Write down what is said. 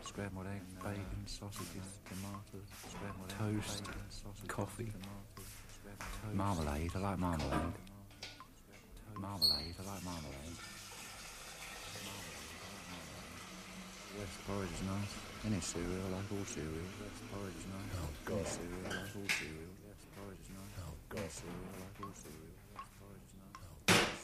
scrambled eggs, bacon, sausages, tomatoes, scrambled toast, coffee, marmalade. I like marmalade. Marmalade. I like marmalade. West porridge is nice. Any cereal, I like all cereal. West porridge is nice. Oh, God. Any cereal, I like all cereal. West porridge is nice. Oh, God. Any cereal, I like all cereal.